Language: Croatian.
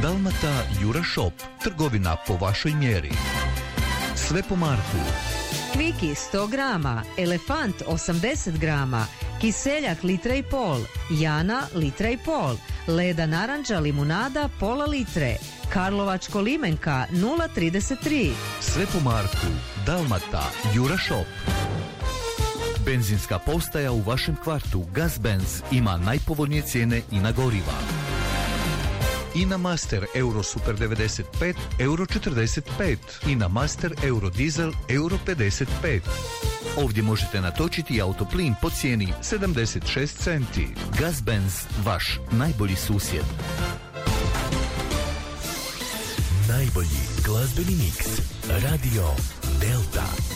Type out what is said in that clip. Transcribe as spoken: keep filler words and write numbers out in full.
Dalmata Jura Shop, trgovina po vašoj mjeri. Sve po Marku. Kviki sto grama, Elefant osamdeset grama, Kiseljak litra i pol, Jana litra i pol, Leda naranđa limunada pola litre, Karlovačko limenka nula trideset tri. Sve po Marku. Dalmata Jura Shop. Benzinska postaja u vašem kvartu Gazbenz ima najpovoljnije cijene i na goriva. Ina Master Euro Super devedeset pet, euro četrdeset pet. Ina Master Euro Diesel, euro pedeset pet. Ovdje možete natočiti autoplin po cijeni sedamdeset šest centi. Gazbenz, vaš najbolji susjed. Najbolji glazbeni miks. Radio Delta.